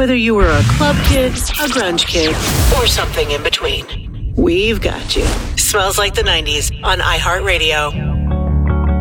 Whether you were a club kid, a grunge kid, or something in between, we've got you. Smells Like the 90s on iHeartRadio.